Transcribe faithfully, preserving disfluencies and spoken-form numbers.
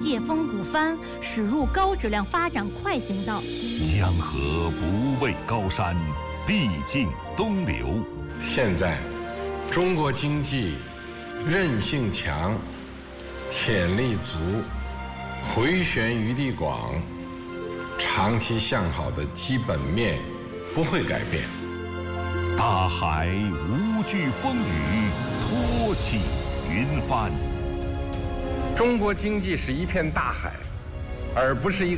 借风鼓帆，驶入高质量发展快行道。 江河不畏高山，必尽东流。 现在，中国经济韧性强，潜力足，回旋余地广，长期向好的基本面不会改变。 大海无惧风雨，托起云帆。 中国经济是一片大海，而不是一个